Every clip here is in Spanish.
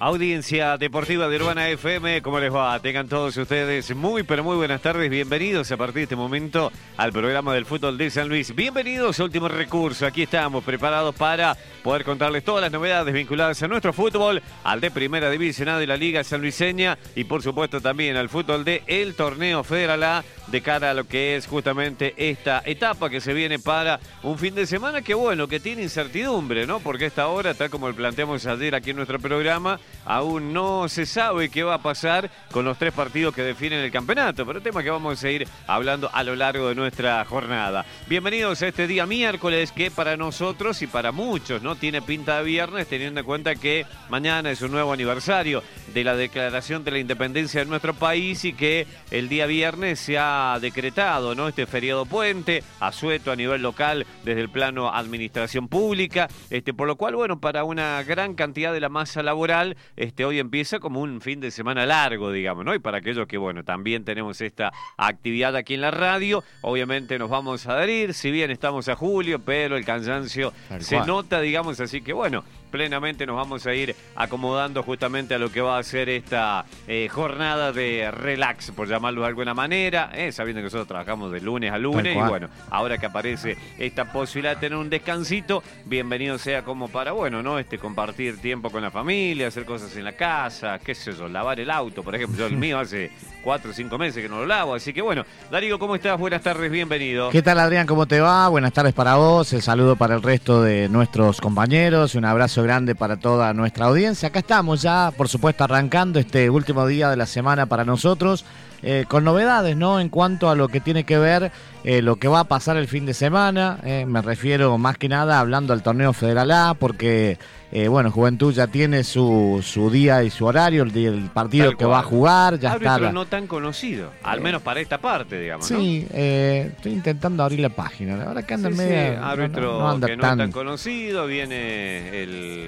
Audiencia deportiva de Urbana FM, ¿cómo les va? Tengan todos ustedes muy, pero muy buenas tardes. Bienvenidos a partir de este momento al programa del fútbol de San Luis. Bienvenidos a Último Recurso. Aquí estamos preparados para poder contarles todas las novedades vinculadas a nuestro fútbol, al de Primera División A de la Liga Sanluiseña y por supuesto también al fútbol de el Torneo Federal A de cara a lo que es justamente esta etapa que se viene para un fin de semana que bueno, que tiene incertidumbre, ¿no? Porque a esta hora, tal como lo planteamos ayer aquí en nuestro programa, aún no se sabe qué va a pasar con los 3 partidos que definen el campeonato, pero tema que vamos a ir hablando a lo largo de nuestra jornada. Bienvenidos a este día miércoles que para nosotros y para muchos no tiene pinta de viernes, teniendo en cuenta que mañana es un nuevo aniversario de la declaración de la independencia de nuestro país y que el día viernes se ha decretado, ¿no?, este feriado puente, asueto a nivel local desde el plano administración pública, por lo cual, bueno, para una gran cantidad de la masa laboral, hoy empieza como un fin de semana largo, digamos, ¿no? Y para aquellos que, bueno, también tenemos esta actividad aquí en la radio, obviamente nos vamos a adherir, si bien estamos a julio, pero el cansancio se nota, digamos, así que, bueno, plenamente nos vamos a ir acomodando justamente a lo que va a ser esta jornada de relax, por llamarlo de alguna manera, sabiendo que nosotros trabajamos de lunes a lunes y bueno, ahora que aparece esta posibilidad de tener un descansito, bienvenido sea como para, bueno, ¿no? Compartir tiempo con la familia, hacer cosas en la casa, qué sé yo, lavar el auto, por ejemplo, yo el mío hace 4 o 5 meses que no lo lavo, así que bueno, Darío, ¿cómo estás? Buenas tardes, bienvenido. ¿Qué tal, Adrián? ¿Cómo te va? Buenas tardes para vos, el saludo para el resto de nuestros compañeros, un abrazo grande para toda nuestra audiencia. Acá estamos ya, por supuesto, arrancando este último día de la semana para nosotros, con novedades, ¿no? En cuanto a lo que tiene que ver lo que va a pasar el fin de semana, me refiero más que nada hablando al torneo Federal A, porque bueno, Juventud ya tiene su día y su horario, el partido que va a jugar, ya está. Árbitro no tan conocido, al menos para esta parte, digamos, ¿no? Sí, estoy intentando abrir la página, la verdad que anda medio... árbitro no anda que no tan conocido, viene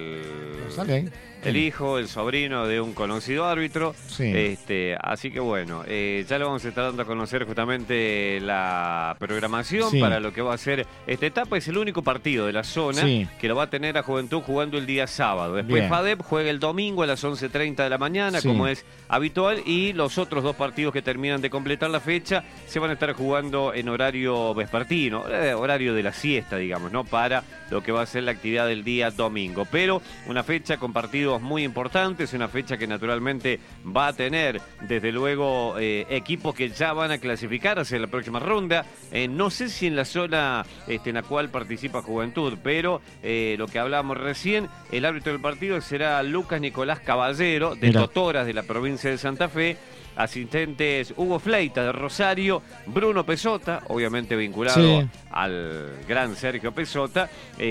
el hijo, el sobrino de un conocido árbitro, sí. Así que bueno, ya lo vamos a estar dando a conocer justamente la programación, sí, para lo que va a ser esta etapa. Es el único partido de la zona, sí, que lo va a tener a Juventud jugando el día sábado. Después bien, FADEP juega el domingo a las 11:30 de la mañana, sí, como es habitual, y los otros 2 partidos que terminan de completar la fecha se van a estar jugando en horario vespertino, horario de la siesta, digamos, ¿no? Para lo que va a ser la actividad del día domingo. Pero una fecha con partidos muy importantes, una fecha que naturalmente va a tener desde luego equipos que ya van a clasificar hacia la próxima ronda. No sé si en la zona en la cual participa Juventud, pero lo que hablábamos recién, el árbitro del partido será Lucas Nicolás Caballero, de Totoras, de la provincia de Santa Fe. Asistentes Hugo Fleita de Rosario, Bruno Pesota, obviamente vinculado, sí, al gran Sergio Pesota,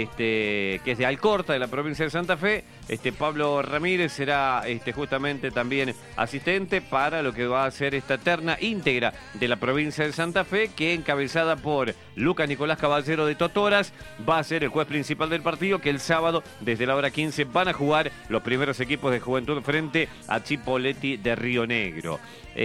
que es de Alcorta, de la provincia de Santa Fe. Pablo Ramírez será justamente también asistente para lo que va a ser esta terna íntegra de la provincia de Santa Fe, que encabezada por Lucas Nicolás Caballero de Totoras, va a ser el juez principal del partido, que el sábado desde la hora 15 van a jugar los primeros equipos de Juventud frente a Chipoleti de Río Negro.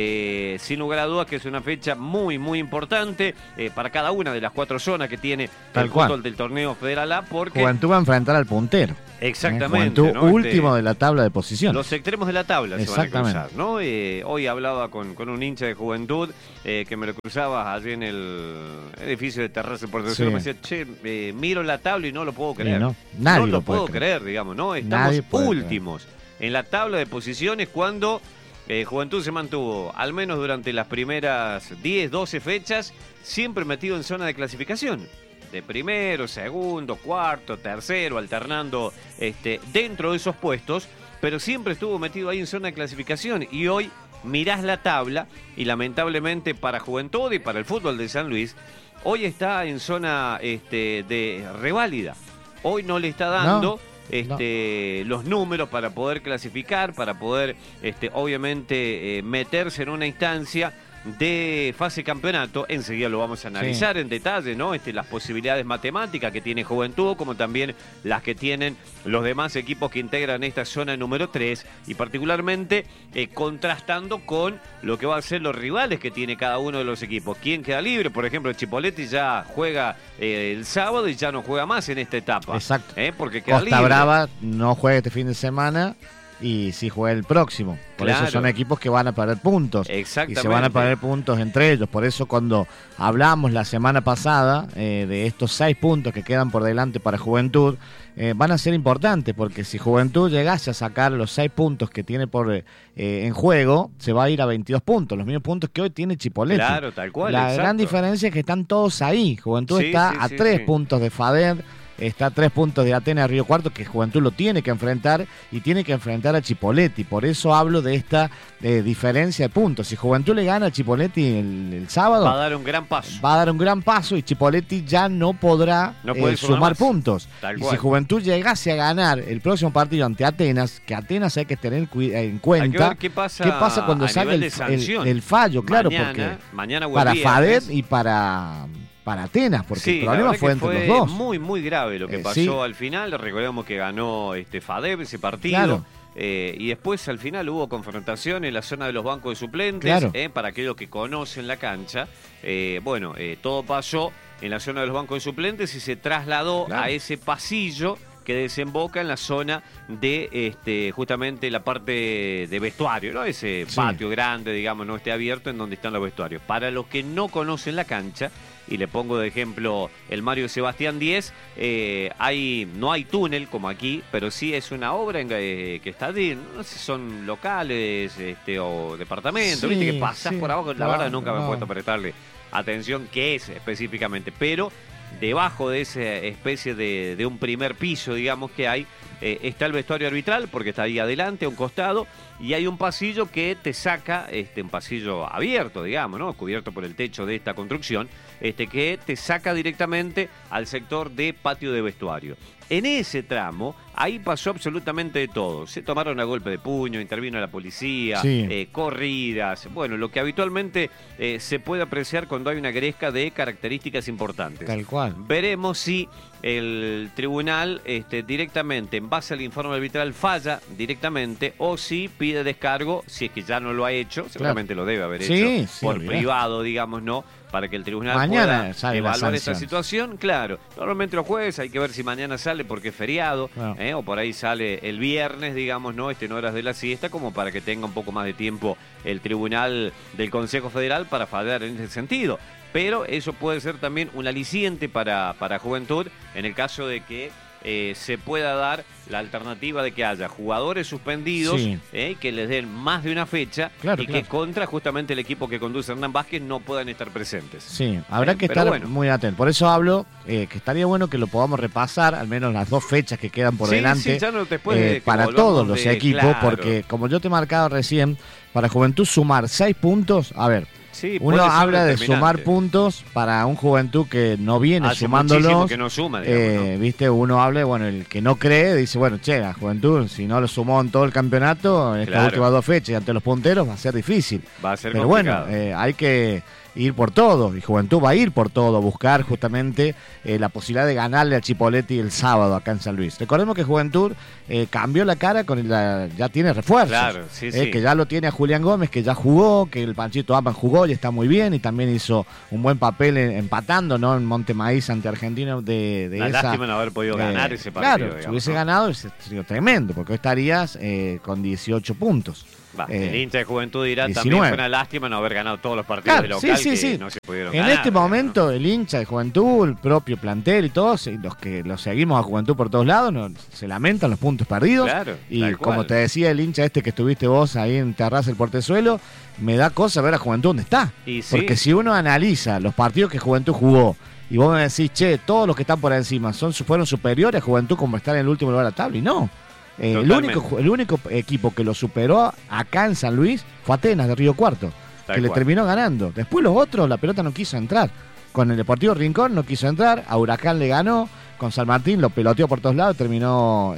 Sin lugar a dudas que es una fecha muy, muy importante para cada una de las 4 zonas que tiene el fútbol del torneo Federal A, porque Juventud va a enfrentar al puntero. Exactamente. Juventud, ¿no? Último de la tabla de posiciones. Los extremos de la tabla se van a cruzar, ¿no? Hoy hablaba con un hincha de Juventud que me lo cruzaba allí en el edificio de Terraza por Tercero, sí, me decía, che, miro la tabla y no lo puedo creer. No lo puedo creer, digamos, ¿no? Estamos últimos en la tabla de posiciones cuando Juventud se mantuvo, al menos durante las primeras 10, 12 fechas, siempre metido en zona de clasificación. De primero, segundo, cuarto, tercero, alternando dentro de esos puestos, pero siempre estuvo metido ahí en zona de clasificación. Y hoy mirás la tabla y lamentablemente para Juventud y para el fútbol de San Luis, hoy está en zona de reválida. Hoy no le está dando... los números para poder clasificar, para poder obviamente meterse en una instancia de fase campeonato. Enseguida lo vamos a analizar en detalle, ¿no? Las posibilidades matemáticas que tiene Juventud, como también las que tienen los demás equipos que integran esta zona número 3, y particularmente contrastando con lo que va a ser los rivales que tiene cada uno de los equipos. ¿Quién queda libre? Por ejemplo, Chipoleti ya juega el sábado y ya no juega más en esta etapa. Exacto. Porque queda Costa libre. Brava no juega este fin de semana. y si juega el próximo. Por Claro. eso son equipos que van a perder puntos. Exactamente. Y se van a perder puntos entre ellos. Por eso cuando hablamos la semana pasada de estos 6 puntos que quedan por delante para Juventud, van a ser importantes, porque si Juventud llegase a sacar los 6 puntos que tiene en juego, se va a ir a 22 puntos, los mismos puntos que hoy tiene Chipoleti. Claro, tal cual. La exacto. gran diferencia es que están todos ahí. Juventud Sí, está sí, a sí, 3 sí. puntos de FADER, está a 3 puntos de Atenas Río Cuarto, que Juventud lo tiene que enfrentar y tiene que enfrentar a Chipoleti. Por eso hablo de esta diferencia de puntos. Si Juventud le gana a Chipoleti el sábado, Va a dar un gran paso. va a dar un gran paso y Chipoleti ya no podrá No puede sumar sumar más. puntos. Tal Y cual. si Juventud llegase a ganar el próximo partido ante Atenas, que Atenas hay que tener en Hay que cuenta ver qué pasa cuando a salga nivel de sanción. el fallo, claro, mañana o el para viernes. FADER y para Atenas, porque Sí, el la problema verdad fue que entre fue los dos. muy, muy grave lo que pasó sí. al final. Recordemos que ganó FADEB ese partido. Claro. Y después al final hubo confrontación en la zona de los bancos de suplentes. Claro. Para aquellos que conocen la cancha. Todo pasó en la zona de los bancos de suplentes y se trasladó Claro. a ese pasillo que desemboca en la zona de justamente la parte de vestuario, ¿no? Ese Sí. patio grande, digamos, no esté abierto, en donde están los vestuarios. Para los que no conocen la cancha, y le pongo de ejemplo el Mario Sebastián 10, no hay túnel como aquí, pero sí es una obra que está allí, no sé si son locales o departamentos, Sí, viste que pasás sí, por abajo, la claro, verdad nunca me he no. puesto a prestarle atención qué es específicamente, pero debajo de esa especie de un primer piso, digamos, que hay, está el vestuario arbitral, porque está ahí adelante, a un costado, y hay un pasillo que te saca, un pasillo abierto, digamos, ¿no? Cubierto por el techo de esta construcción, que te saca directamente al sector de patio de vestuario. En ese tramo, ahí pasó absolutamente de todo. Se tomaron a golpe de puño, intervino la policía, Sí. corridas, bueno, lo que habitualmente se puede apreciar cuando hay una gresca de características importantes. Tal cual. Veremos si el tribunal directamente, en base al informe arbitral, falla directamente o si pide descargo, si es que ya no lo ha hecho, seguramente lo debe haber Sí, hecho sí, por olvidate. privado, digamos, ¿no? Para que el tribunal Mañana pueda sale la evaluar esta sanción. situación, claro. Normalmente los jueves hay que ver si mañana sale porque es feriado, Claro. o por ahí sale el viernes, digamos, ¿no? En horas de la siesta, como para que tenga un poco más de tiempo el tribunal del Consejo Federal para fallar en ese sentido. Pero eso puede ser también un aliciente para Juventud en el caso de que se pueda dar la alternativa de que haya jugadores suspendidos, Sí. que les den más de una fecha Claro, y claro. que contra justamente el equipo que conduce Hernán Vázquez no puedan estar presentes. Sí, habrá que pero estar bueno. muy atentos. Por eso hablo que estaría bueno que lo podamos repasar, al menos las 2 fechas que quedan por Sí, delante, sí, ya no, después de que para volvamos todos los de- equipos, claro. porque como yo te he marcado recién, para Juventud sumar 6 puntos, a ver, Sí, uno puede ser habla de determinante. sumar puntos para un Juventud que no viene Hace muchísimo sumándolos. que no suma, digamos, ¿no? Viste, uno habla, bueno, el que no cree dice, bueno, che, la Juventud, si no lo sumó en todo el campeonato, en estas Claro. últimas 2 fechas y ante los punteros, va a ser difícil. Va a ser Pero complicado. bueno, hay que ir por todo, y Juventud va a ir por todo, buscar justamente la posibilidad de ganarle a Chipoleti el sábado acá en San Luis. Recordemos que Juventud cambió la cara, ya tiene refuerzos, Claro, sí, sí. que ya lo tiene a Julián Gómez, que ya jugó, que el Panchito Apan jugó y está muy bien, y también hizo un buen papel empatando, ¿no? En Monte Maíz ante Argentino de Una esa... lástima no haber podido ganar ese partido. Claro, si digamos, hubiese ¿no? ganado hubiese sido tremendo, porque hoy estarías con 18 puntos. Va, el hincha de Juventud dirá 19. también fue una lástima no haber ganado todos los partidos Claro, de local sí, que sí. no se pudieron En ganar. este digamos, momento, el hincha de Juventud, el propio plantel y todos, y los que los seguimos a Juventud por todos lados, se lamentan los puntos perdidos. Claro, y tal como cual. te decía el hincha que estuviste vos ahí en Terraza del Portezuelo, me da cosa ver a Juventud dónde está. Y sí. Porque si uno analiza los partidos que Juventud jugó y vos me decís, che, todos los que están por encima fueron superiores a Juventud como estar en el último lugar de la tabla, y no. El Totalmente. único equipo que lo superó acá en San Luis fue Atenas de Río Cuarto, Tal que le cual. terminó ganando. Después los otros, la pelota no quiso entrar. Con el Deportivo Rincón no quiso entrar, a Huracán le ganó, con San Martín lo peloteó por todos lados, terminó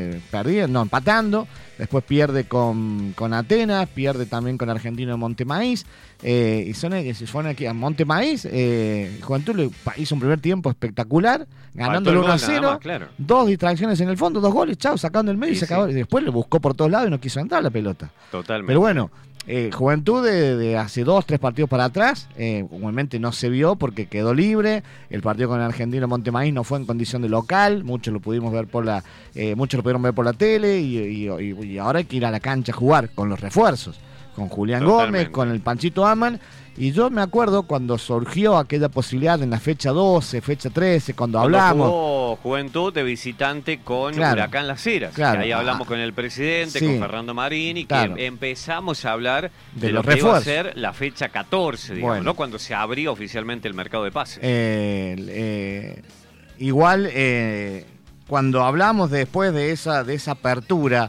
empatando. Después pierde con Atenas, pierde también con Argentino en Monte Maíz. Y se fueron aquí a Monte Maíz. Juventud hizo un primer tiempo espectacular, ganándolo Faltó el gol 1-0. nada más, claro. 2 distracciones en el fondo, 2 goles, chao, sacando el medio y Sí, se acabó. sí. Y después le buscó por todos lados y no quiso entrar la pelota. Totalmente. Pero bueno, Juventud de hace 2-3 partidos para atrás, obviamente no se vio porque quedó libre. El partido con el Argentino Montemaíz no fue en condición de local, muchos lo pudieron ver por la tele y ahora hay que ir a la cancha a jugar con los refuerzos, con Julián Gómez, con el Panchito Aman. Y yo me acuerdo cuando surgió aquella posibilidad en la fecha 12, fecha 13, cuando hablamos. Jugó Juventud de visitante con Huracán Las Heras. Claro. Que ahí hablamos con el presidente, sí, con Fernando Marini, que empezamos a hablar de lo los que iba a refuerzos. ser la fecha 14, digamos, ¿no? Cuando se abría oficialmente el mercado de pases. Igual, cuando hablamos después de esa apertura,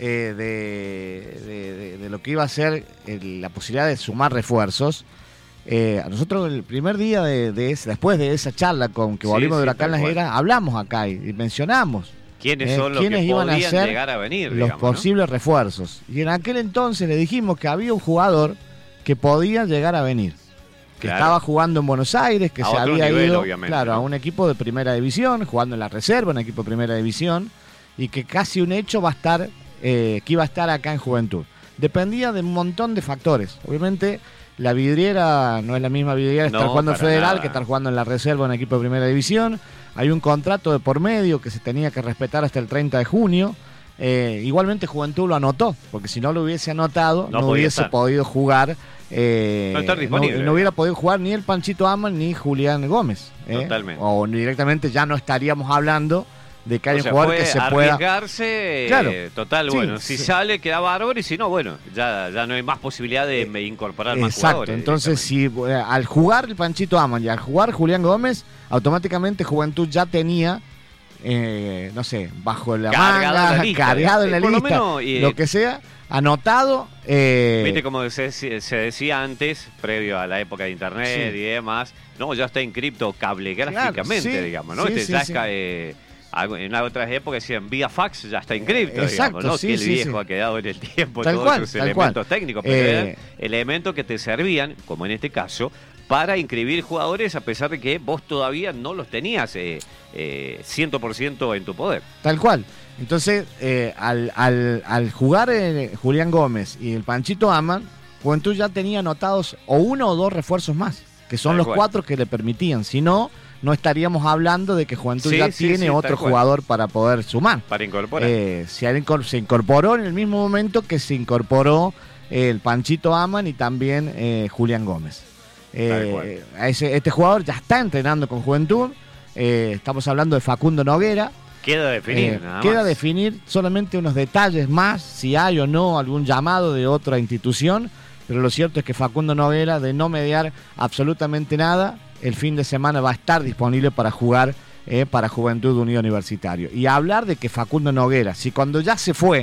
de lo que iba a ser la posibilidad de sumar refuerzos, a nosotros el primer día después de esa charla que volvimos de Huracán Las Heras, hablamos acá y mencionamos quiénes son los que iban a podían ser llegar a venir, los digamos, posibles refuerzos. Y en aquel entonces le dijimos que había un jugador que podía llegar a venir, que estaba jugando en Buenos Aires, que se había ido a un equipo de primera división, jugando en la reserva, un equipo de primera división, y que casi un hecho va a estar que iba a estar acá en Juventud. Dependía de un montón de factores. Obviamente la vidriera no es la misma vidriera estar jugando en Federal que estar jugando en la reserva en un equipo de primera división. Hay un contrato de por medio que se tenía que respetar hasta el 30 de junio. Igualmente Juventud lo anotó, porque si no lo hubiese anotado no hubiese podido jugar. No hubiera podido jugar ni el Panchito Aman ni Julián Gómez. Totalmente. O directamente ya no estaríamos hablando de que hay un jugador que se pueda arriesgarse, total, bueno, si sale queda bárbaro y si no, bueno, ya no hay más posibilidad de incorporar más jugadores. Entonces si al jugar el Panchito Aman y al jugar Julián Gómez, automáticamente Juventud ya tenía bajo la manga, cargado en la lista, lo que sea, anotado. Viste como se decía antes, previo a la época de internet y demás, ya está inscripto cablegráficamente, digamos, ¿no? En otras épocas decían vía fax ya está inscripto, digamos, ¿no? Que el viejo ha quedado en el tiempo, todos sus elementos técnicos, pero eran elementos que te servían, como en este caso, para inscribir jugadores a pesar de que vos todavía no los tenías 100% en tu poder. Tal cual. Entonces, al jugar Julián Gómez y el Panchito Aman, Juventud ya tenía anotados o 1 o 2 refuerzos más, que son los 4 que le permitían. Si no estaríamos hablando de que Juventud ya tiene otro jugador para poder sumar. Para incorporar. Se incorporó en el mismo momento que se incorporó el Panchito Aman y también Julián Gómez. Este jugador ya está entrenando con Juventud. Estamos hablando de Facundo Noguera. Queda definir, queda definir solamente unos detalles más, si hay o no algún llamado de otra institución, pero lo cierto es que Facundo Noguera, de no mediar absolutamente nada, el fin de semana va a estar disponible para jugar para Juventud Unión Universitario. Y hablar de que Facundo Noguera, si cuando ya se fue,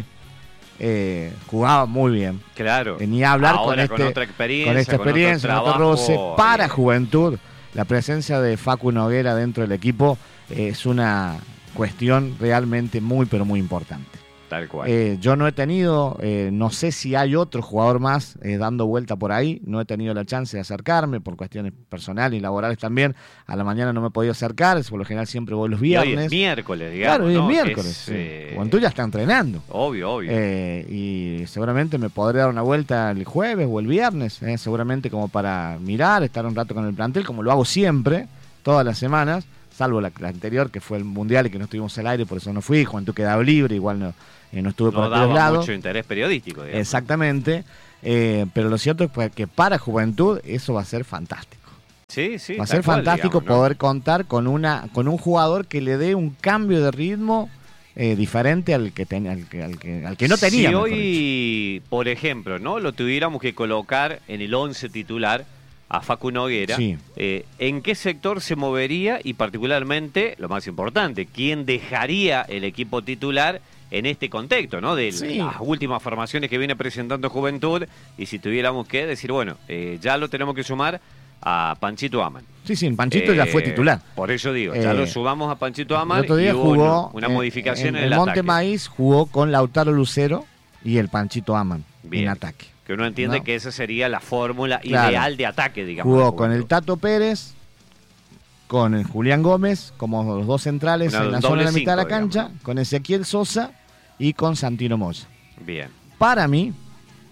jugaba muy bien. Claro. Ni hablar con otra experiencia, con otro roce, para Juventud, la presencia de Facu Noguera dentro del equipo es una cuestión realmente muy, pero muy importante. Tal cual. Yo no he tenido, no sé si hay otro jugador más dando vuelta por ahí, no he tenido la chance de acercarme por cuestiones personales y laborales también. A la mañana no me he podido acercar, por lo general siempre voy los viernes. Y hoy es miércoles, digamos. Claro, hoy es miércoles. Juventud ya está entrenando. Obvio. Y seguramente me podré dar una vuelta el jueves o el viernes, seguramente como para mirar, estar un rato con el plantel, como lo hago siempre, todas las semanas. Salvo la anterior, que fue el Mundial y que no estuvimos al aire, por eso no fui. Juventud quedaba libre, igual no estuve por aquellos lados. No mucho interés periodístico, digamos. Exactamente, pero lo cierto es que para Juventud eso va a ser fantástico. Sí, va a ser fantástico, digamos, poder contar con un jugador que le dé un cambio de ritmo diferente al que no tenía. Si hoy, por ejemplo, ¿no? Lo tuviéramos que colocar en el 11 titular a Facu Noguera, ¿en qué sector se movería? Y particularmente, lo más importante, ¿quién dejaría el equipo titular en este contexto, ¿no? De las últimas formaciones que viene presentando Juventud, y si tuviéramos que decir, bueno, ya lo tenemos que sumar a Panchito Aman. Sí, Panchito ya fue titular. Por eso digo, ya lo sumamos a Panchito Aman. El otro día y jugó una modificación en el Monte ataque. Maíz jugó con Lautaro Lucero y el Panchito Aman en ataque. Que uno entiende que esa sería la fórmula ideal de ataque, digamos. Jugó con el Tato Pérez, con el Julián Gómez, como los dos centrales en la zona de la mitad de la cancha, digamos, con Ezequiel Sosa y con Santino Moya. Bien. Para mí,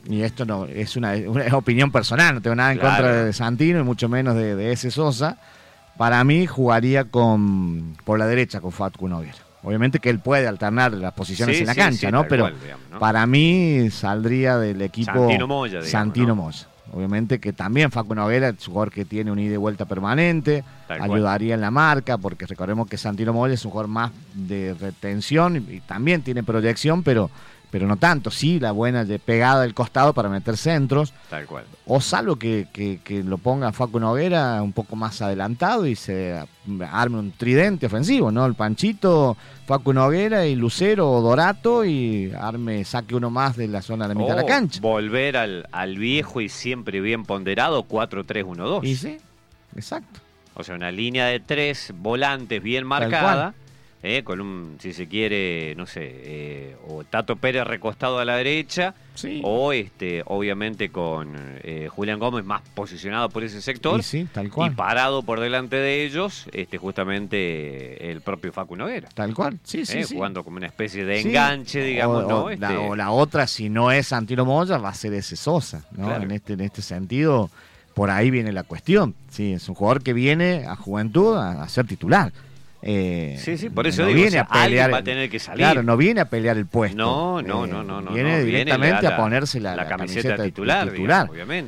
y esto no es una opinión personal, no tengo nada en contra de Santino y mucho menos de ese Sosa, para mí jugaría por la derecha con Facu Noguera. Obviamente que él puede alternar las posiciones en la cancha, ¿no? Pero digamos, ¿no? Para mí saldría del equipo Santino Moya, digamos, Santino Moya. Obviamente que también Facu Noguera es un jugador que tiene un ida y vuelta permanente, ayudaría en la marca, porque recordemos que Santino Moya es un jugador más de retención y también tiene proyección, pero no tanto. Sí, la buena de pegada del costado para meter centros. Tal cual. O salvo que lo ponga Facu Noguera un poco más adelantado y se arme un tridente ofensivo, ¿no? El Panchito, Facu Noguera y Lucero o Dorato y saque uno más de la zona de la mitad de la cancha. Volver al viejo y siempre bien ponderado 4-3-1-2. Y sí, exacto. O sea, una línea de 3 volantes bien marcada. Con un, si se quiere, no sé, o Tato Pérez recostado a la derecha, sí. O obviamente con Julián Gómez más posicionado por ese sector, tal cual. Y parado por delante de ellos, justamente el propio Facu Noguera. Tal cual, sí. Jugando como una especie de enganche, digamos, ¿no? O la otra, si no es Santino Moya, va a ser ese Sosa, ¿no? Claro. En este sentido, por ahí viene la cuestión. Sí, es un jugador que viene a Juventud a ser titular. Por eso no digo, viene a pelear, alguien va a tener que salir. Claro, no viene a pelear el puesto. No. Viene directamente a ponerse la camiseta titular. Digamos,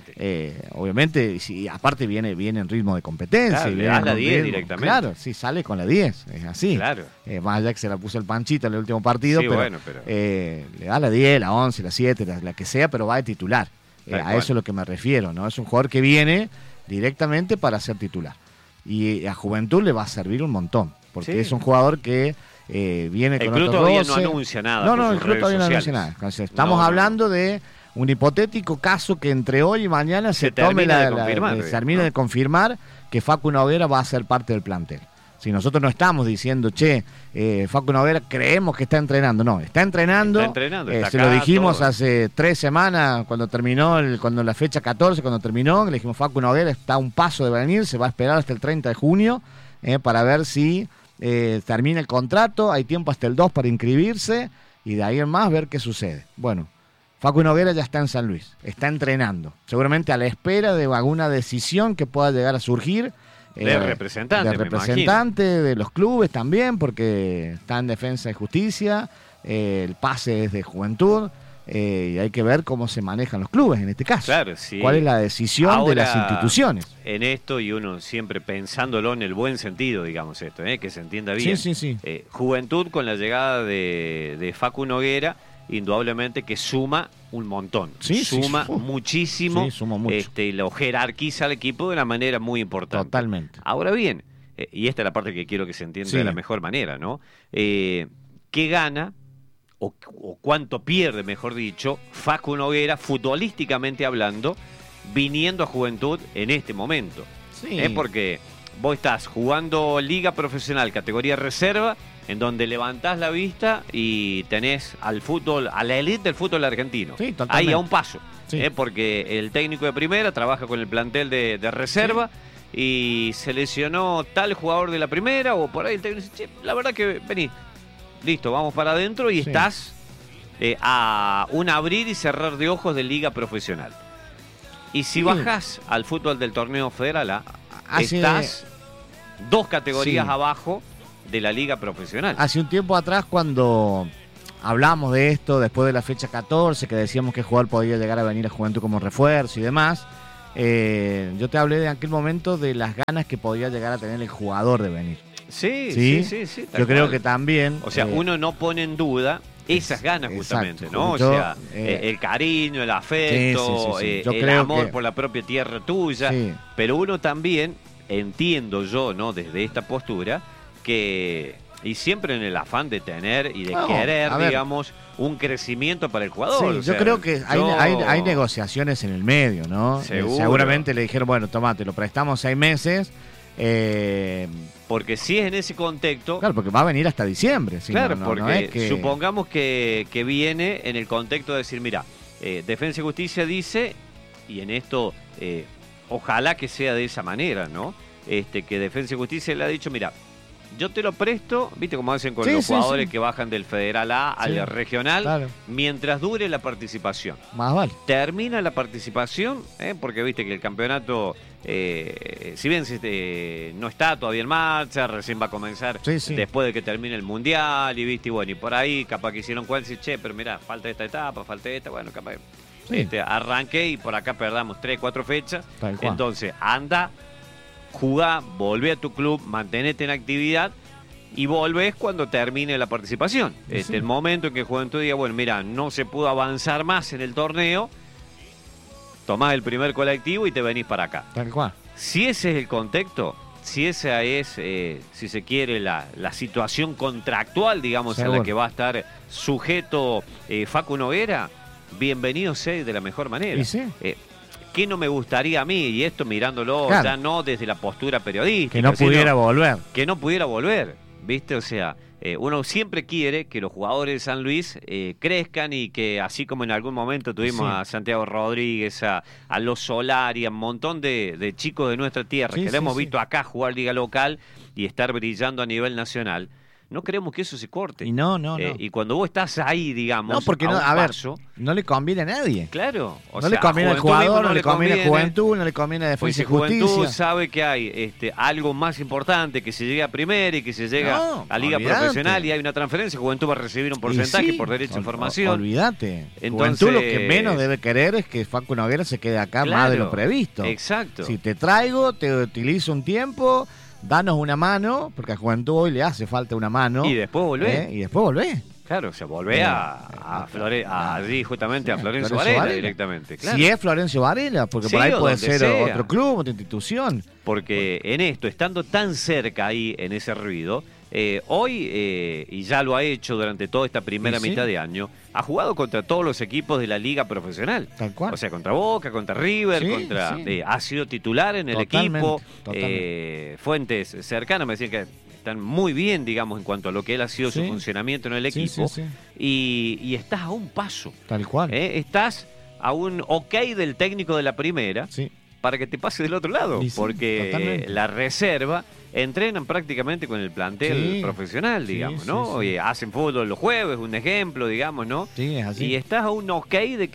obviamente, y aparte viene en ritmo de competencia. Claro, le das la 10 directamente. Claro, sí, sale con la 10, es así. Claro. Más allá que se la puso el Panchito en el último partido, sí, pero le da la 10, la 11, la 7, la que sea, pero va de titular. A eso es lo que me refiero, ¿no? Es un jugador que viene directamente para ser titular. Y a Juventud le va a servir un montón. Porque es un jugador que viene con otro roce. El club todavía no anuncia nada. No, el club todavía no anuncia nada. Entonces, estamos hablando de un hipotético caso que entre hoy y mañana se termine de confirmar que Facu Noguera va a ser parte del plantel. Si nosotros no estamos diciendo, Facu Noguera creemos que está entrenando. No, está entrenando. Está se lo dijimos hace 3 semanas, cuando la fecha 14, cuando terminó, le dijimos, Facu Noguera está a un paso de venir, se va a esperar hasta el 30 de junio para ver si termina el contrato, hay tiempo hasta el 2 para inscribirse y de ahí en más ver qué sucede. Bueno, Facu Noguera ya está en San Luis, está entrenando, seguramente a la espera de alguna decisión que pueda llegar a surgir. De representante de los clubes también, porque está en Defensa y Justicia, el pase es de Juventud, y hay que ver cómo se manejan los clubes en este caso. Claro, sí. ¿Cuál es la decisión de las instituciones? En esto, y uno siempre pensándolo en el buen sentido, digamos esto, que se entienda bien. Sí. Juventud con la llegada de Facu Noguera, indudablemente que suma un montón. Suma muchísimo. Suma mucho. Lo jerarquiza al equipo de una manera muy importante. Totalmente. Ahora bien, y esta es la parte que quiero que se entienda de la mejor manera, ¿no? ¿Qué gana o cuánto pierde, mejor dicho, Facu Noguera, futbolísticamente hablando, viniendo a Juventud en este momento? Sí. Porque vos estás jugando Liga Profesional, categoría reserva, en donde levantás la vista y tenés al fútbol, a la élite del fútbol argentino. Sí, ahí a un paso. Sí. Porque el técnico de primera trabaja con el plantel de reserva y seleccionó tal jugador de la primera, o por ahí el técnico dice, la verdad que vení, listo, vamos para adentro y estás a un abrir y cerrar de ojos de Liga Profesional. Y si bajás al fútbol del torneo federal, estás 2 categorías abajo de la Liga Profesional. Hace un tiempo atrás, cuando hablamos de esto, después de la fecha 14, que decíamos que el jugador podía llegar a venir a Juventud como refuerzo y demás, yo te hablé de aquel momento de las ganas que podía llegar a tener el jugador de venir. Sí. Yo creo que también... O sea, uno no pone en duda esas ganas justamente, exacto, ¿no? O sea, el cariño, el afecto, el amor por la propia tierra tuya. Pero uno también, entiendo yo, ¿no? Desde esta postura, que, y siempre en el afán de tener y de querer, digamos, un crecimiento para el jugador. Yo creo que hay negociaciones en el medio, ¿no? Seguramente le dijeron, bueno, tomate, lo prestamos 6 meses. Porque si es en ese contexto... Claro, porque va a venir hasta diciembre. Claro, porque supongamos que viene en el contexto de decir, mira, Defensa y Justicia dice, y en esto ojalá que sea de esa manera, ¿no? Que Defensa y Justicia le ha dicho, mira, yo te lo presto, viste cómo hacen con los jugadores que bajan del Federal A al regional, mientras dure la participación. Más vale. Termina la participación, porque viste que el campeonato, si bien no está todavía en marcha, recién va a comenzar después de que termine el Mundial, y viste, y bueno, y por ahí capaz que hicieron cuál, pero mirá, falta esta etapa, falta esta, bueno, capaz arranque y por acá perdamos 3, 4 fechas. Entonces, anda, jugá, volvé a tu club, mantenete en actividad y volvés cuando termine la participación. El momento en que Juventud diga, bueno, mira, no se pudo avanzar más en el torneo, tomás el primer colectivo y te venís para acá. Tal cual. Si ese es el contexto, si esa es, si se quiere, la situación contractual, digamos, a la que va a estar sujeto Facu Noguera, bienvenido sea de la mejor manera. ¿Qué no me gustaría a mí? Y esto mirándolo ya no desde la postura periodística. Que no pudiera volver. Que no pudiera volver, ¿viste? O sea, uno siempre quiere que los jugadores de San Luis crezcan y que así como en algún momento tuvimos a Santiago Rodríguez, a Los Solari, a un montón de chicos de nuestra tierra que le hemos visto acá jugar liga local y estar brillando a nivel nacional. No queremos que eso se corte. Y no. Y cuando vos estás ahí, digamos, no, porque no le conviene a nadie. Claro. No le conviene al jugador, no le conviene a Juventud, no le conviene a Defensa y Justicia. Juventud sabe que hay algo más importante, que se llegue a primera y que se llega a Liga Profesional y hay una transferencia, Juventud va a recibir un porcentaje por derecho a información. Olvídate. Juventud lo que menos debe querer es que Facu Noguera se quede acá más de lo previsto. Exacto. Si te traigo, te utilizo un tiempo, danos una mano, porque a Juventud hoy le hace falta una mano. Y después volvés. Claro, o sea, volvé allí justamente a Florencio Varela directamente. Claro. Si es Florencio Varela, porque por ahí puede ser otro club, otra institución. Porque en esto, estando tan cerca ahí en ese ruido, hoy, y ya lo ha hecho durante toda esta primera mitad de año, ha jugado contra todos los equipos de la liga profesional. Tal cual. O sea, contra Boca, contra River, ha sido titular en el equipo. Fuentes cercanas me decían que están muy bien, digamos, en cuanto a lo que él ha sido su funcionamiento en el equipo. Y estás a un paso. Tal cual. Estás a un del técnico de la primera para que te pase del otro lado. Porque la reserva entrenan prácticamente con el plantel profesional, digamos, ¿no? Y hacen fútbol los jueves, un ejemplo, digamos, ¿no? Sí, es así. Y estás a un de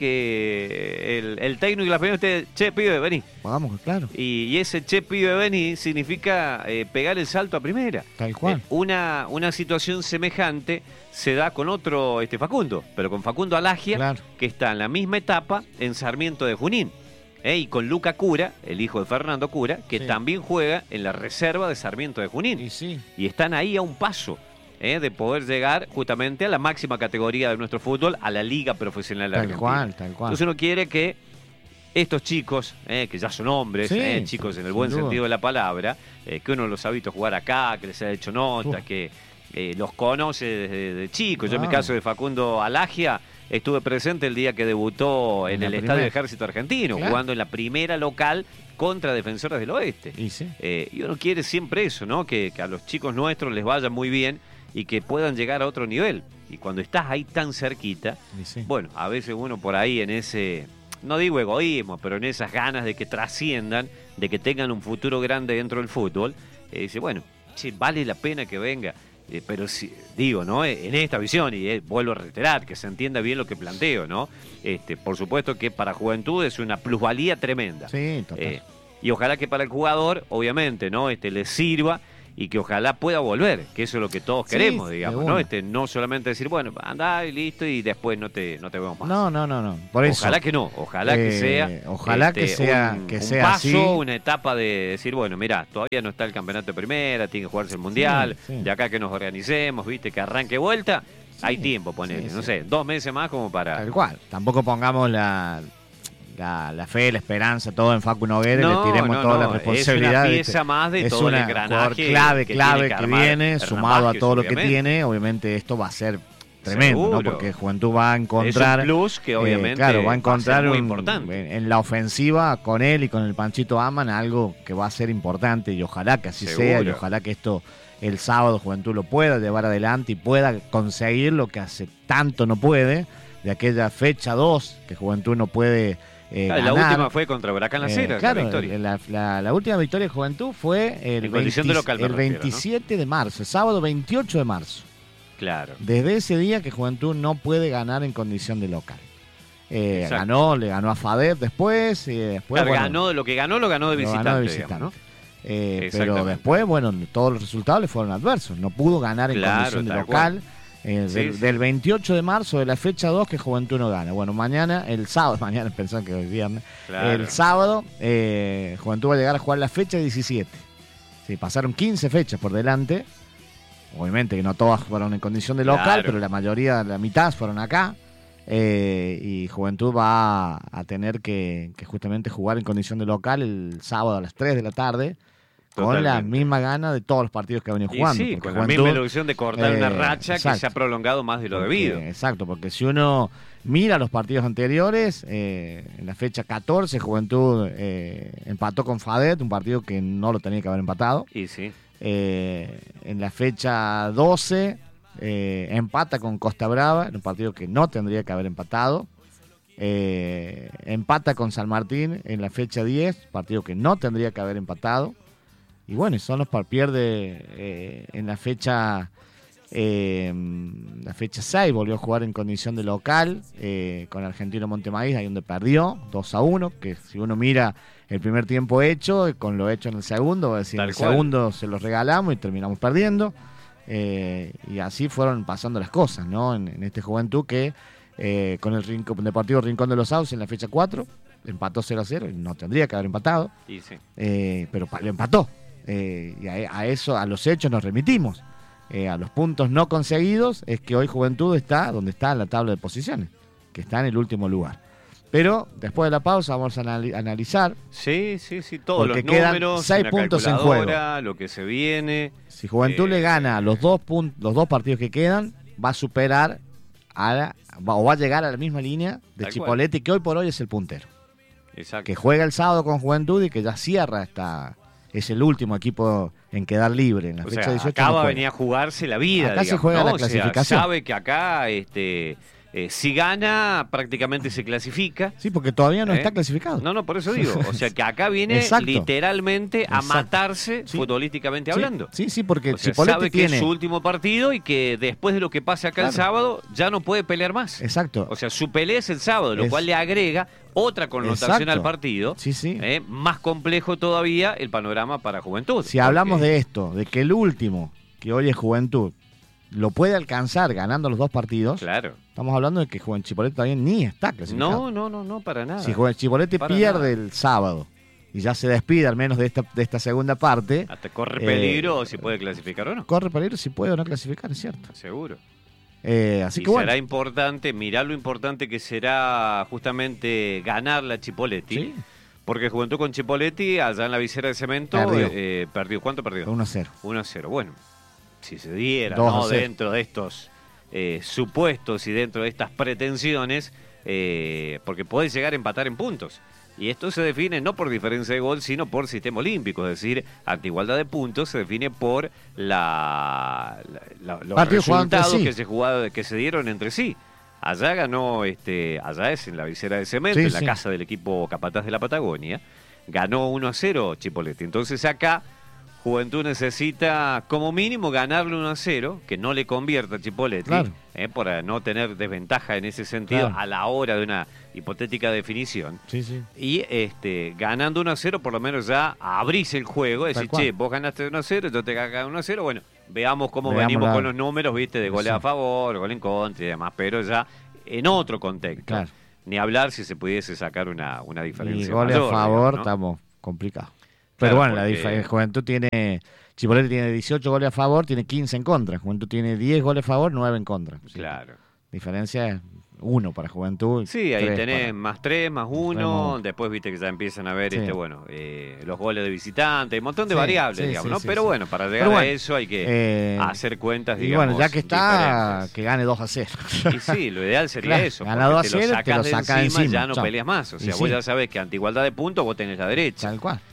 que el técnico y la primera usted, pibe, vení. Vamos, claro. Y ese pibe, vení significa pegar el salto a primera. Tal cual. Una situación semejante se da con otro Facundo, pero con Facundo Alagia, que está en la misma etapa en Sarmiento de Junín. Y con Luca Cura, el hijo de Fernando Cura, que también juega en la reserva de Sarmiento de Junín. Y están ahí a un paso de poder llegar justamente a la máxima categoría de nuestro fútbol, a la Liga Profesional Argentina. Tal cual. Entonces uno quiere que estos chicos, que ya son hombres, chicos en el buen sentido de la palabra, que uno los ha visto jugar acá, que les ha hecho nota, que los conoce desde chicos. Yo en mi caso de Facundo Alagia, estuve presente el día que debutó en el Estadio Ejército Argentino, jugando en la primera local contra Defensores del Oeste. Y uno quiere siempre eso, ¿no? Que a los chicos nuestros les vaya muy bien y que puedan llegar a otro nivel. Y cuando estás ahí tan cerquita, bueno, a veces uno por ahí en ese, no digo egoísmo, pero en esas ganas de que trasciendan, de que tengan un futuro grande dentro del fútbol, dice, bueno, vale la pena que venga. Pero sí, digo, ¿no? En esta visión, y vuelvo a reiterar, que se entienda bien lo que planteo, ¿no? Por supuesto que para Juventud es una plusvalía tremenda. Sí, total. Y ojalá que para el jugador, obviamente, ¿no? Le sirva y que ojalá pueda volver, que eso es lo que todos queremos, digamos, ¿no? No solamente decir, bueno, anda y listo y después no te vemos más. No. Por eso. Ojalá que no, ojalá que sea. Ojalá que sea un sea paso, así. Una etapa de decir, bueno, mirá, todavía no está el campeonato de primera, tiene que jugarse el mundial, de acá que nos organicemos, viste, que arranque vuelta, hay tiempo, ponele, no sé, 2 meses más como para. Tal cual, tampoco pongamos la fe, la esperanza, todo en Facu Noguera y le tiremos toda la responsabilidad. Es una pieza más de todo el engranaje clave que viene, Hernán sumado Vázquez, a todo obviamente. lo que tiene, obviamente esto va a ser tremendo, ¿no? Porque Juventud va a encontrar es un plus que obviamente va a encontrar muy importante. En la ofensiva con él y con el Panchito Aman algo que va a ser importante y ojalá que así sea y ojalá que esto el sábado Juventud lo pueda llevar adelante y pueda conseguir lo que hace tanto no puede, de aquella fecha 2 que Juventud no puede Claro, la última fue contra Huracán Las Heras, claro, la victoria. La última victoria de Juventud fue En condición de local, me el refiero, 27 de marzo, sábado 28 de marzo. Claro. Desde ese día que Juventud no puede ganar en condición de local. Le ganó a FADEP después. Después Claro, bueno, lo que ganó, lo ganó de visitante, digamos, ¿no? Pero después, bueno, todos los resultados le fueron adversos. No pudo ganar en condición de local. Del 28 de marzo, de la fecha 2, que Juventud no gana. Bueno, el sábado, pensaban que hoy es viernes. Claro. El sábado, Juventud va a llegar a jugar la fecha 17. Sí, pasaron 15 fechas por delante. Obviamente que no todas fueron en condición de local, Claro. pero la mayoría, la mitad fueron acá. Y Juventud va a tener que justamente jugar en condición de local el sábado a las 3 de la tarde. Con la misma gana de todos los partidos que ha venido jugando. Sí, con Juventud, la misma ilusión de cortar una racha exacto, que se ha prolongado más de lo debido. Exacto, porque si uno mira los partidos anteriores, en la fecha 14 Juventud empató con FADEP, un partido que no lo tenía que haber empatado. Y sí. En la fecha 12 empata con Costa Brava, en un partido que no tendría que haber empatado. Empata con San Martín en la fecha 10, partido que no tendría que haber empatado. Y bueno, pierde en la fecha 6, volvió a jugar en condición de local con Argentino Montemaíz, ahí donde perdió 2-1, que si uno mira el primer tiempo hecho, con lo hecho en el segundo, va a decir, en el segundo se los regalamos y terminamos perdiendo. Y así fueron pasando las cosas, ¿no? En este Juventud que con el Deportivo Rincón de los Sauces en la fecha 4, empató 0-0, y no tendría que haber empatado, Y sí. pero lo empató. Y a los hechos nos remitimos. A los puntos no conseguidos es que hoy Juventud está donde está en la tabla de posiciones, que está en el último lugar. Pero después de la pausa vamos a analizar. Sí, todos porque los quedan números, 6 la puntos en juego. lo que se viene. Si Juventud le gana los dos partidos que quedan, va a superar va a llegar a la misma línea de Tal Chipoleti, que hoy por hoy es el puntero. Exacto. Que juega el sábado con Juventud y que ya cierra es el último equipo en quedar libre en la fecha 18. Acá va a venir a jugarse la vida. Acá digamos, se juega ¿no? la clasificación. Sabe que acá si gana, prácticamente se clasifica. Sí, porque todavía no está clasificado. No, por eso digo. O sea, que acá viene Exacto. literalmente a Exacto. matarse Sí. futbolísticamente Sí, hablando. Sí, porque O sea, Chipoleti sabe que tiene... es su último partido y que después de lo que pase acá el sábado ya no puede pelear más. Exacto. O sea, su pelea es el sábado, lo cual le agrega otra connotación Exacto. al partido. Sí. Más complejo todavía el panorama para Juventud. Si hablamos de esto, de que el último, que hoy es Juventud, lo puede alcanzar ganando los dos partidos, Claro. estamos hablando de que Chipoleti todavía ni está clasificado. No, para nada. Si Chipoleti Para pierde nada. el sábado y ya se despide al menos de esta segunda parte, Hasta corre peligro si puede clasificar o no. corre peligro si puede o no clasificar, es cierto. Seguro. Así Y que bueno. será importante, mirá lo importante que será justamente ganar la Chipoleti. Sí. Porque Juventud con Chipoleti, allá en la visera de cemento, perdió. ¿Cuánto perdió? 1-0. 1-0. Bueno, si se diera, 2-0. ¿no? Dentro de estos supuestos y dentro de estas pretensiones, porque puede llegar a empatar en puntos. Y esto se define no por diferencia de gol, sino por sistema olímpico. Es decir, ante igualdad de puntos se define por los resultados que se dieron entre sí. Allá ganó, allá es en la visera de cemento, en la casa del equipo Capataz de la Patagonia. Ganó 1-0 Chipoleti. Entonces acá Juventud necesita como mínimo ganarle 1-0, que no le convierta a Chipoleti, Claro. para no tener desventaja en ese sentido Claro. a la hora de una hipotética definición. Sí. Y ganando 1-0 por lo menos ya abrís el juego, decís, che, vos ganaste 1-0, yo te gané 1-0, bueno, veamos cómo venimos con los números, viste, de goles a favor, gol en contra y demás, pero ya en otro contexto. Claro. Ni hablar si se pudiese sacar una diferencia Y goles mayor, a favor, digamos, ¿no? estamos complicados. Claro, Pero bueno, porque la Juventud Chipoleti tiene 18 goles a favor, tiene 15 en contra. Juventud tiene 10 goles a favor, 9 en contra. Sí. Claro. Diferencia es 1 para Juventud. Sí, ahí 3 tenés para... más 3, más 1, después viste que ya empiezan a ver los goles de visitante, un montón de variables, digamos, ¿no? Pero bueno, para llegar a eso hay que hacer cuentas, digamos. Y bueno, ya que está, diferentes. que gane 2-0. Y sí, lo ideal sería eso. Gana 2-0, te lo sacás de encima, ya no Chao. peleas más. O sea, Y vos sí. ya sabés que ante igualdad de puntos vos tenés la derecha. Tal cual.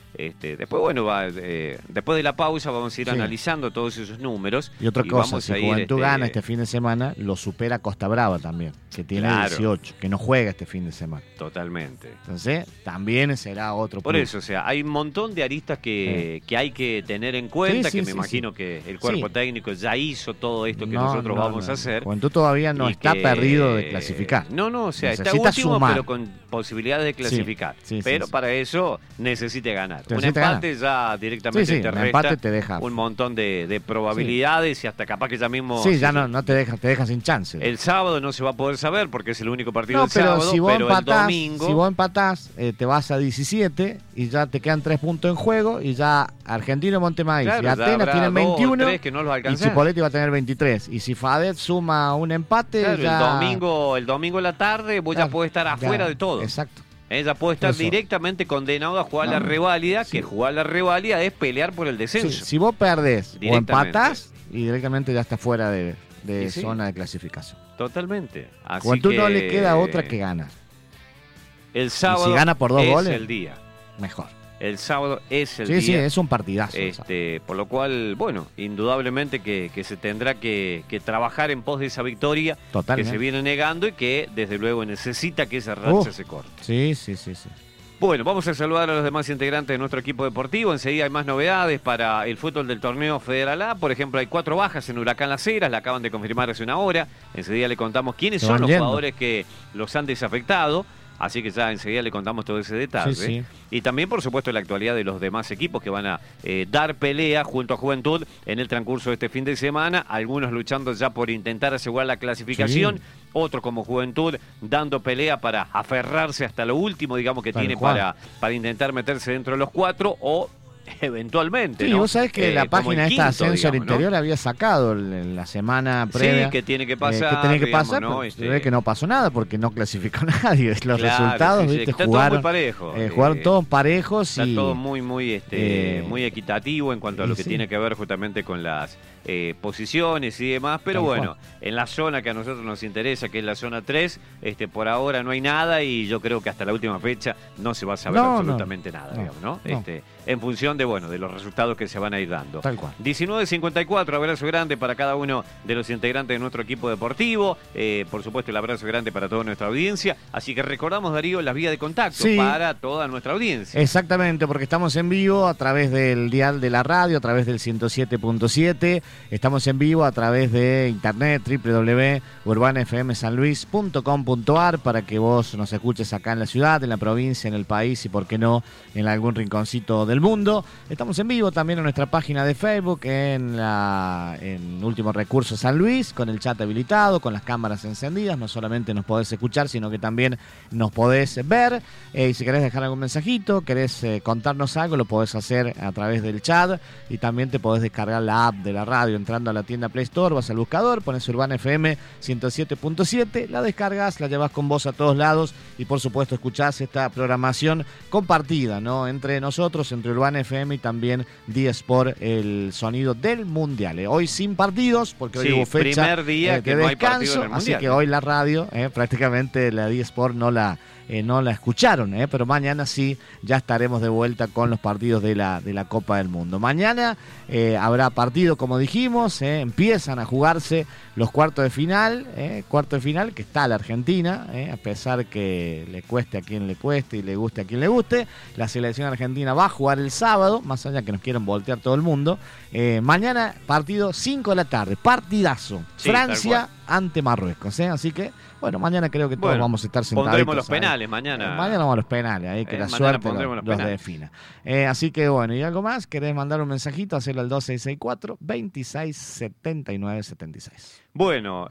Después, bueno, después de la pausa vamos a ir analizando todos esos números. Y otra cosa, si Juventud gana este fin de semana, lo supera Costa Brava también, que tiene 18, que no juega este fin de semana. Totalmente. Entonces, también será otro Por plus. eso, o sea, hay un montón de aristas que hay que tener en cuenta, que me imagino que el cuerpo técnico ya hizo todo esto que nosotros vamos a hacer. Juventud todavía no está perdido de clasificar. No, o sea, necesita está último, sumar, pero con posibilidades de clasificar. Pero para eso necesita ganar. Un empate ya directamente te resta te deja un montón de probabilidades y hasta capaz que ya mismo... Sí, ya no te deja sin chance. El sábado no se va a poder saber porque es el único partido del pero sábado, si vos pero empatás, el domingo... Si vos empatás, te vas a 17 y ya te quedan 3 puntos en juego y ya Argentino, Montemaíz y Atenas tienen 21 que no los y Chipoleti va a tener 23. Y si Fadet suma un empate... ya... el domingo en la tarde vos ya podés estar afuera de todo. Exacto. Ella puede estar directamente condenado a jugar la reválida, que jugar la reválida es pelear por el descenso. Sí, si vos perdés o empatás, y directamente ya está fuera de zona de clasificación. Totalmente. Así Juventud no le queda otra que ganar. El sábado si gana por 2 goles, el día. Mejor. El sábado es el día. Sí, es un partidazo. Por lo cual, bueno, indudablemente que se tendrá que trabajar en pos de esa victoria que se viene negando y que desde luego necesita que esa racha se corte. Sí. Bueno, vamos a saludar a los demás integrantes de nuestro equipo deportivo. Enseguida hay más novedades para el fútbol del torneo Federal A. Por ejemplo, hay 4 bajas en Huracán Las Heras, la acaban de confirmar hace una hora. Enseguida le contamos quiénes son los jugadores que los han desafectado. Así que ya enseguida le contamos todo ese detalle. Sí. Y también, por supuesto, la actualidad de los demás equipos que van a dar pelea junto a Juventud en el transcurso de este fin de semana. Algunos luchando ya por intentar asegurar la clasificación. Otros como Juventud dando pelea para aferrarse hasta lo último, digamos, que tiene para intentar meterse dentro de los 4 o... eventualmente, sí, ¿no? Vos sabés que la página de esta Ascenso al Interior había sacado en la semana previa. Sí, que tiene que pasar. Que tiene que pasar, ¿no? Se ve que no pasó nada porque no clasificó nadie. Los resultados, ¿viste? Está todo muy parejo. Jugaron todos parejos. Está todo muy equitativo en cuanto a lo que tiene que ver justamente con las posiciones y demás. Pero bueno, en la zona que a nosotros nos interesa, que es la zona 3, por ahora no hay nada y yo creo que hasta la última fecha no se va a saber absolutamente nada, digamos, ¿no? En función de los resultados que se van a ir dando. Tal cual. 19:54, abrazo grande para cada uno de los integrantes de nuestro equipo deportivo. Por supuesto, el abrazo grande para toda nuestra audiencia. Así que recordamos, Darío, las vías de contacto para toda nuestra audiencia. Exactamente, porque estamos en vivo a través del dial de la radio, a través del 107.7. Estamos en vivo a través de internet, www.urbanafmsanluis.com.ar, para que vos nos escuches acá en la ciudad, en la provincia, en el país y, por qué no, en algún rinconcito del mundo. Estamos en vivo también en nuestra página de Facebook, en Último Recurso San Luis, con el chat habilitado, con las cámaras encendidas. No solamente nos podés escuchar, sino que también nos podés ver. Y si querés dejar algún mensajito, querés contarnos algo, lo podés hacer a través del chat. Y también te podés descargar la app de la radio entrando a la tienda Play Store, vas al buscador, pones Urbana FM 107.7, la descargas, la llevas con vos a todos lados y por supuesto escuchás esta programación compartida, ¿no? Entre nosotros, entre Urbana FM y también D-Sport, el sonido del Mundial. Hoy sin partidos, porque hoy hubo fecha primer día que de no descanso, hay partido en el así Mundial. que hoy la radio, prácticamente la D-Sport no la escucharon, pero mañana sí ya estaremos de vuelta con los partidos de la Copa del Mundo. Mañana habrá partido, como dijimos, empiezan a jugarse los cuartos de final, que está la Argentina, a pesar que le cueste a quien le cueste y le guste a quien le guste. La selección argentina va a jugar el sábado, más allá que nos quieren voltear todo el mundo. Mañana partido 5 de la tarde, partidazo, sí, Francia ante Marruecos, así que bueno, mañana creo que todos vamos a estar sentaditos. Pondremos los penales mañana. Mañana vamos a los penales, ahí que la suerte los defina. Así que bueno, ¿y algo más? ¿Querés mandar un mensajito? Hacerlo al 2664-267976. Bueno,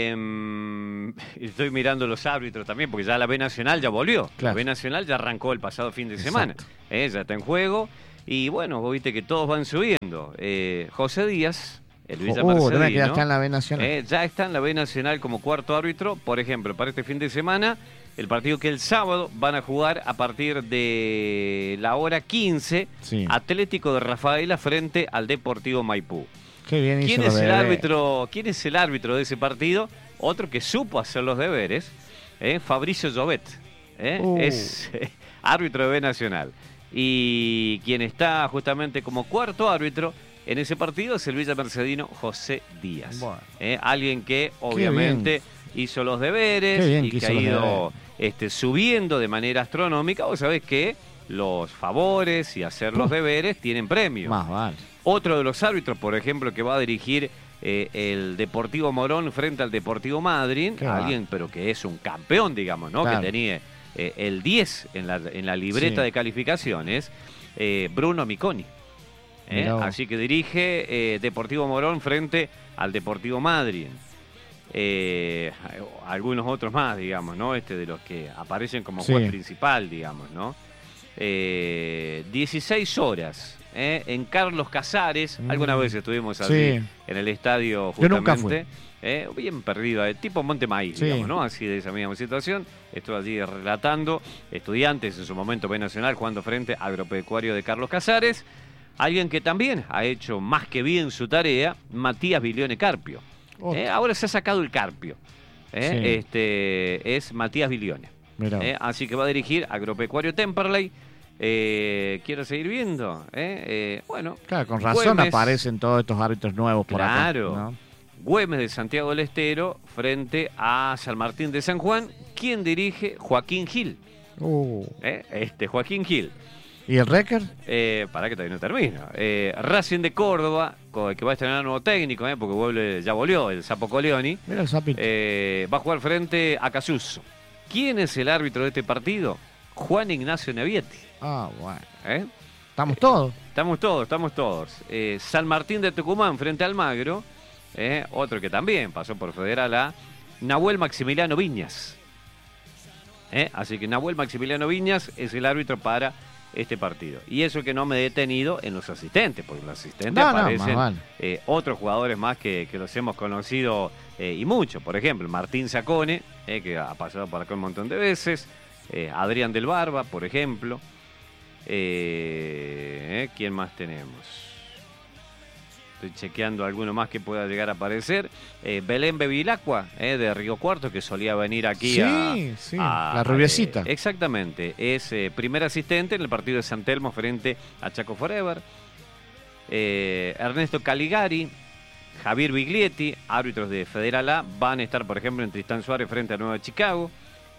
estoy mirando los árbitros también, porque ya la B Nacional ya volvió. Claro. La B Nacional ya arrancó el pasado fin de semana. Ya está en juego. Y bueno, vos viste que todos van subiendo. José Díaz... El Villa Mercedino, que ya está en la B Nacional. Ya está en la B Nacional como cuarto árbitro. Por ejemplo, para este fin de semana, el partido que el sábado van a jugar a partir de la hora 15, Atlético de Rafaela frente al Deportivo Maipú. Qué bien ¿Quién es el árbitro? ¿Quién es el árbitro de ese partido? Otro que supo hacer los deberes, Fabricio Llobet. Es árbitro de B Nacional. Y quien está justamente como cuarto árbitro en ese partido es el villamercedino José Díaz. Bueno. Alguien que obviamente hizo los deberes y que ha ido subiendo de manera astronómica. Vos sabés que los favores y hacer los deberes tienen premio. Más vale. Otro de los árbitros, por ejemplo, que va a dirigir el Deportivo Morón frente al Deportivo Madryn, alguien pero que es un campeón, digamos, ¿no? Claro. Que tenía el 10 en la libreta de calificaciones, Bruno Miconi. Así que dirige Deportivo Morón frente al Deportivo Madryn. Algunos otros más, digamos, ¿no? De los que aparecen como juez principal, digamos, ¿no? 16 horas en Carlos Casares. Alguna vez estuvimos allí en el estadio justamente. Yo nunca fui. Bien perdido, tipo Montemaíz, digamos, ¿no? Así de esa misma situación. Estuve allí relatando Estudiantes en su momento B Nacional jugando frente a Agropecuario de Carlos Casares. Alguien que también ha hecho más que bien su tarea, Matías Bilione Carpio. Ahora se ha sacado el Carpio. Es Matías Bilione. Así que va a dirigir Agropecuario Temperley. Quiero seguir viendo. Bueno, claro, con razón Güemes, aparecen todos estos árbitros nuevos por acá. Claro. ¿No? Güemes de Santiago del Estero frente a San Martín de San Juan. ¿Quién dirige? Joaquín Gil. Joaquín Gil. ¿Y el Recker? Para que todavía no termina. Racing de Córdoba, que va a estrenar nuevo técnico, porque ya volvió el Sapo Coleoni. Mira el sapito. Va a jugar frente a Casuso. ¿Quién es el árbitro de este partido? Juan Ignacio Nevietti. Bueno. ¿Estamos todos? Estamos todos. San Martín de Tucumán frente a Almagro. Otro que también pasó por Federal A. Nahuel Maximiliano Viñas. Así que Nahuel Maximiliano Viñas es el árbitro para este partido. Y eso que no me he detenido en los asistentes, porque los asistentes aparecen otros jugadores más que los hemos conocido y mucho. Por ejemplo, Martín Sacone, que ha pasado por acá un montón de veces. Adrián del Barba, por ejemplo. ¿Quién más tenemos? Estoy chequeando alguno más que pueda llegar a aparecer. Belén Bevilacqua, de Río Cuarto, que solía venir aquí la rubiecita. Exactamente. Es primer asistente en el partido de San Telmo frente a Chaco Forever. Ernesto Caligari, Javier Biglietti, árbitros de Federal A, van a estar, por ejemplo, en Tristán Suárez frente a Nueva Chicago.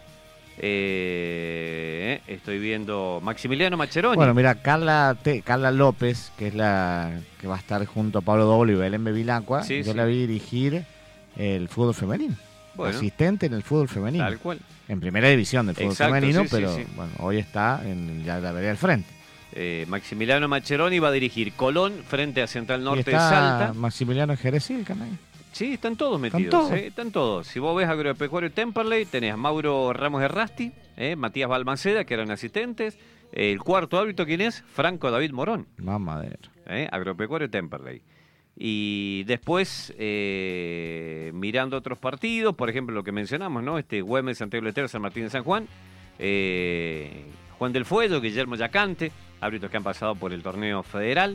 Estoy viendo Maximiliano Macheroni. Bueno, mira, Carla López, que es la que va a estar junto a Pablo Doble y Belén Bevilacqua, yo la vi dirigir el fútbol femenino. Bueno, asistente en el fútbol femenino. Tal cual. En primera división del fútbol femenino, pero bueno, hoy está ya la veré al frente. Maximiliano Macheroni va a dirigir Colón frente a Central Norte de está Salta. Maximiliano Jerez, el canal. Sí, están todos metidos. Están todos. Si vos ves Agropecuario Temperley, tenés a Mauro Ramos de Rasti, Matías Balmaceda, que eran asistentes. El cuarto árbitro, ¿quién es? Franco David Morón. Mamadero. Agropecuario Temperley. Y después, mirando otros partidos, por ejemplo, lo que mencionamos, ¿no? Güemes, Santiago del Estero, San Martín de San Juan. Juan del Fuego, Guillermo Yacante, árbitros que han pasado por el torneo federal.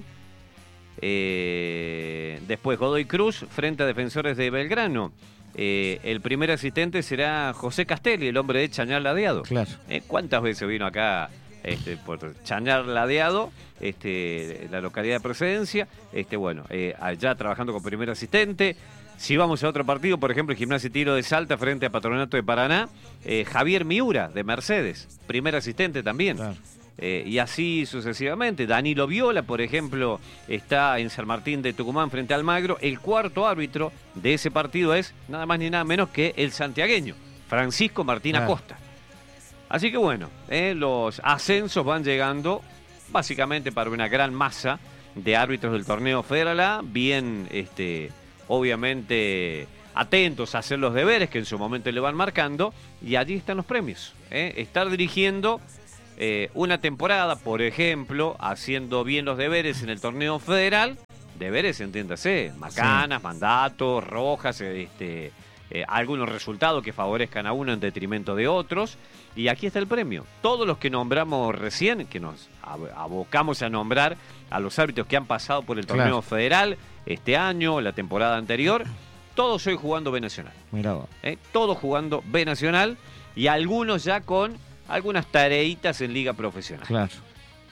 Después Godoy Cruz frente a Defensores de Belgrano. El primer asistente será José Castelli, el hombre de Chañar Ladeado. Claro. ¿Cuántas veces vino acá por Chañar Ladeado, la localidad de procedencia? Allá trabajando con primer asistente. Si vamos a otro partido, por ejemplo, el Gimnasia y Tiro de Salta frente a Patronato de Paraná, Javier Miura de Mercedes, primer asistente también. Claro. Y así sucesivamente. Danilo Viola, por ejemplo, está en San Martín de Tucumán frente al Almagro. El cuarto árbitro de ese partido es nada más ni nada menos que el santiagueño, Francisco Martín Acosta. Así que bueno, los ascensos van llegando básicamente para una gran masa de árbitros del torneo Federal A, bien, obviamente atentos a hacer los deberes que en su momento le van marcando, y allí están los premios. Estar dirigiendo una temporada, por ejemplo, haciendo bien los deberes en el torneo federal, deberes, entiéndase, macanas, mandatos, rojas, algunos resultados que favorezcan a uno en detrimento de otros, y aquí está el premio. Todos los que nombramos recién, que nos abocamos a nombrar a los árbitros que han pasado por el torneo federal este año, la temporada anterior, todos hoy jugando B Nacional. Mirá vos. Todos jugando B Nacional, y algunos ya con algunas tareitas en liga profesional. Claro.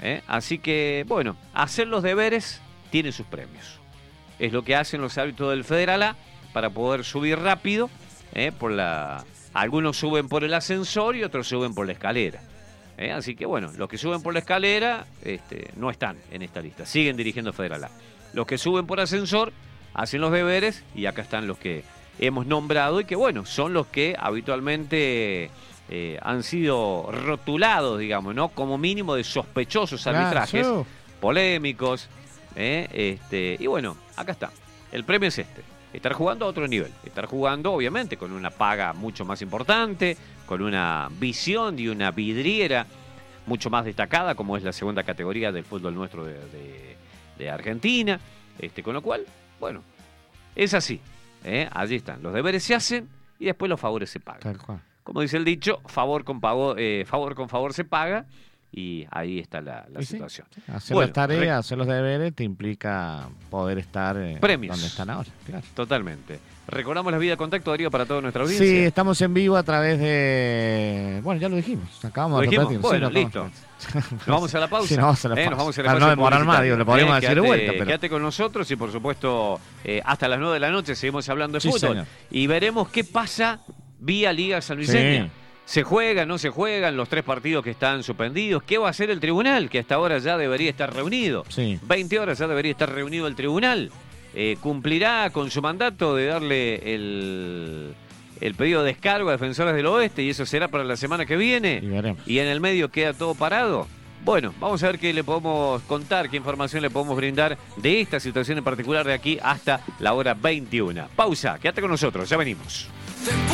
Así que, bueno, hacer los deberes tiene sus premios. Es lo que hacen los árbitros del Federal A para poder subir rápido. Algunos suben por el ascensor y otros suben por la escalera. Así que, bueno, los que suben por la escalera no están en esta lista. Siguen dirigiendo Federal A. Los que suben por ascensor hacen los deberes y acá están los que hemos nombrado y que, bueno, son los que habitualmente han sido rotulados, digamos, ¿no? Como mínimo de sospechosos arbitrajes, polémicos. Y bueno, acá está. El premio es estar jugando a otro nivel. Estar jugando, obviamente, con una paga mucho más importante, con una visión y una vidriera mucho más destacada, como es la segunda categoría del fútbol nuestro de Argentina. Con lo cual, bueno, es así. Allí están. Los deberes se hacen y después los favores se pagan. Tal cual. Como dice el dicho, favor con favor se paga. Y ahí está la situación. Sí. Hacer las tareas, hacer los deberes, te implica poder estar premios. donde están ahora. Claro. Totalmente. Recordamos la vía de contacto, Darío, para toda nuestra audiencia. Sí, estamos en vivo a través de... Bueno, ya lo dijimos. Acabamos de repetir. Bueno, listo. Nos vamos a la pausa. Sí, nos vamos a la pausa. Nos vamos a la para no demorar más, le podríamos decir de vuelta. Pero... Quédate con nosotros y, por supuesto, hasta las 9 de la noche seguimos hablando de fútbol. Señor. Y veremos qué pasa vía Liga Sanluiseña. Sí. ¿Se juegan, no se juegan los 3 partidos que están suspendidos? ¿Qué va a hacer el tribunal? Que hasta ahora ya debería estar reunido. Sí. 20 horas ya debería estar reunido el tribunal. ¿Cumplirá con su mandato de darle el pedido de descargo a Defensores del Oeste? Y eso será para la semana que viene. Y veremos. Y en el medio queda todo parado. Bueno, vamos a ver qué le podemos contar, qué información le podemos brindar de esta situación en particular de aquí hasta la hora 21. Pausa, quédate con nosotros, ya venimos.